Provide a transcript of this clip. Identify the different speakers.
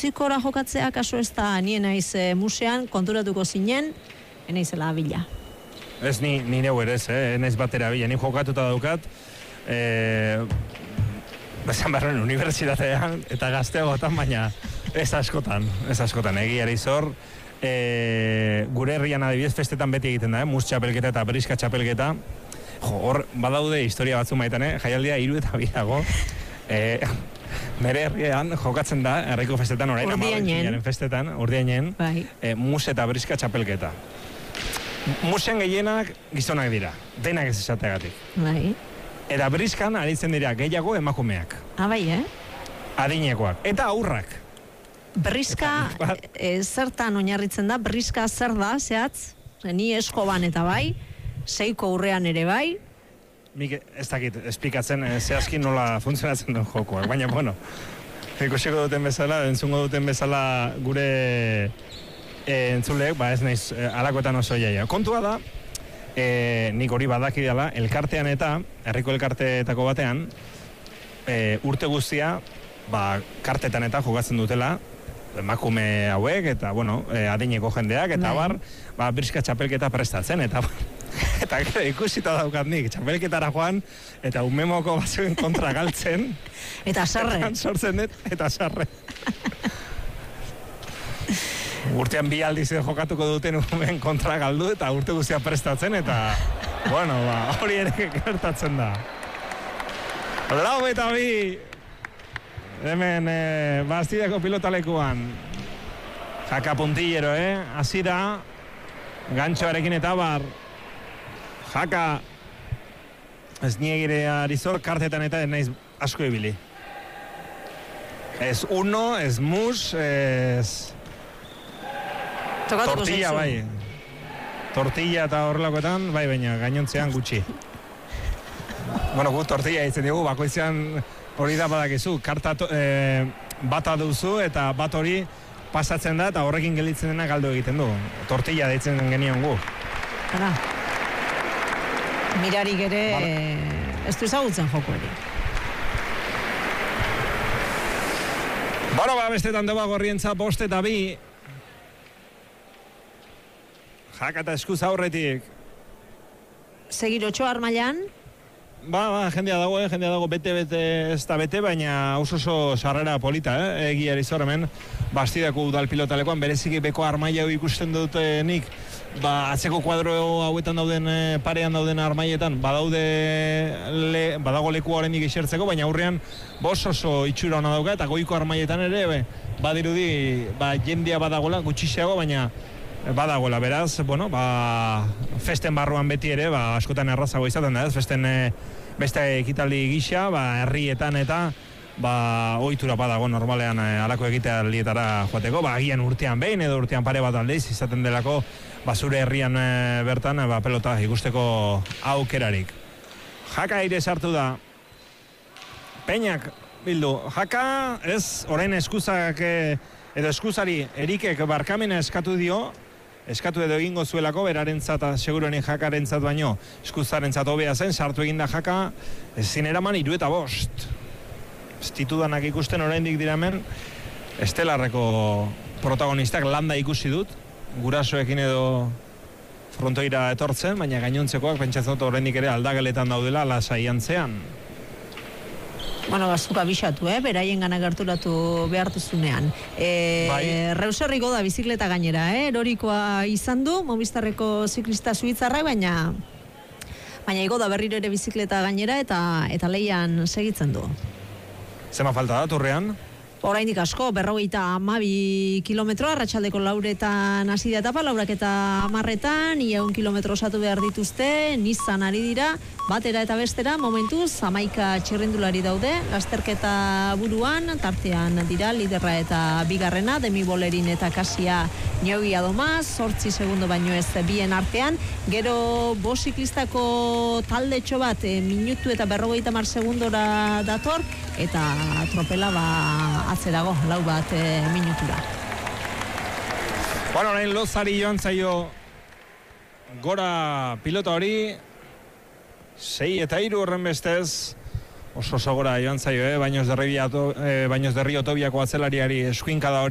Speaker 1: zortzikora jokatzea, kaso ez da nien naiz musean, konturatuko zinen, enaizela bila.
Speaker 2: Ez ni neu ere ez, naiz batera bila, ni jokatuta daukat, bezan barren unibertsitatean, eta gazteagotan, baina ez askotan, egia Arizor, gure herrian adibidez festetan beti egiten da, mus txapelketa eta briska txapelketa, hor badaude historia batzu maitan, jaialdia 3 eta 2 dago, nere herrian jokatzen da, herriko festetan, orain Urdiainen festetan, Urdiainen, mus eta briska txapelketa. Musen gehienak gizonak dira, denak ez esateagatik.
Speaker 1: Bai.
Speaker 2: Eta briskan aritzen dira gehiago emakumeak.
Speaker 1: Bai,
Speaker 2: Adinekoak. Eta aurrak.
Speaker 1: Briska, zertan oinarritzen da, briska zer da, zehatz? Ni eskoban eta bai, seiko urrean ere bai.
Speaker 2: Mik ez dakit, esplikatzen zehazkin nola funtzionatzen duen jokoak, baina, bueno, ikusiko duten bezala, entzungo duten bezala gure entzuleek, ez naiz, alakoetan oso jaia. Kontua da, nik hori badaki dela, elkartean eta, herriko elkarteetako batean, urte guztia, kartetan eta jokatzen dutela, emakume hauek, eta, bueno, adineko jendeak, eta briska txapelketa prestatzen, eta ikusita daukat nik, txapelketara joan, eta umemoko batzuen kontra galtzen.
Speaker 1: Eta sarre.
Speaker 2: Eta sortzen dut, eta sarre. Urtean 2 aldiz jokatuko duten umeen kontra galdu, eta urte guztia prestatzen, eta, bueno, hori ere gertatzen da. 4-2, hemen Bastidako pilotalekuan. Jaka puntillero, hasi da, gantxoarekin eta bar, Jaka, ez niegire Arizor, kartetan eta naiz asko ibili. Ez uno, ez mus, ez... Tortilla, bai. Tortilla eta horrelakoetan, bai, baina gainontzean gutxi. Bueno, gu tortilla ditzen dugu, bakoitzean hori da badakizu, karta bata duzu eta bat hori pasatzen da eta horrekin gelditzen dena galdu egiten du. Tortilla deitzen genion gu.
Speaker 1: Hala. Mirarik ere ez du ezagutzen joko hori.
Speaker 2: Bueno, bestetan doba gorrientza 5 eta 2. Jaka eta eskuz aurretik.
Speaker 1: Segir 8 armailan.
Speaker 2: Jendea dago, bete ez da bete, baina oso sarrera polita, egia Arizor hemen, Bastidako udal pilotalekoan, bereziki beko armaia ikusten dute nik, atzeko kuadro hauetan dauden, parean dauden armaietan, badago leku horrendik esertzeko, baina aurrean oso itxura hona dauka, eta goiko armaietan ere, badirudi, jendea badagola, gutxiseago, baina badagoela, beraz, bueno, festen barruan beti ere, askotan errazago izaten da, festen beste ekitaldi gisa, herrietan eta ohitura badago normalean alako ekitaldietara joateko, agian urtean behin edo urtean pare bat aldiz izaten delako, zure herrian bertan pelota ikusteko aukerarik. Jaka aire sartu da, Peñak bildu, Jaka ez, orain eskuzak edo eskuzari Erikek barkamena eskatu edo egingo zuelako, berarentzat, seguruenik Jakarentzat baino, eskuzarentzat hobea zen, sartu eginda Jaka, ezin eraman 3 eta 5. Ez ditudanak ikusten oraindik diramen, estelarreko protagonistak landa ikusi dut, gurasoekin edo frontoira etortzen, baina gainontzekoak pentsatzen dut oraindik ere aldageletan daudela lasai antzean.
Speaker 1: Bueno, bazuka bisatu, beraien gana gerturatu behartuzunean. Reuserriko da bizikleta gainera, erorikoa izan du, Movistarreko ziklista suitzarra, baina igo da berriro ere bizikleta gainera eta leian segitzen du.
Speaker 2: Zema falta da, turrean?
Speaker 1: Oraindik asko, 52 kilometro, arratsaldeko 4etan hasi da etapa, 4:10, 100 kilometro osatu behar dituzte, Nizan ari dira, batera eta bestera, momentuz, 11 txirrindulari daude, lasterketa buruan, tartean dira, liderra eta bigarrena, Demi Bolerin eta Kasia Niogi Adomaz, 8 segundo baino ez bien artean, gero bosiklistako taldetxo bat, minutu eta 50 segundora dator, eta tropela atzerago, 4 minutura.
Speaker 2: Bueno, orain Lozari joan zaio gora pilota hori, 6 eta 3 horren bestez, oso gora joan zaio, Baños de Río Tobiako atzelariari eskuinkada hori.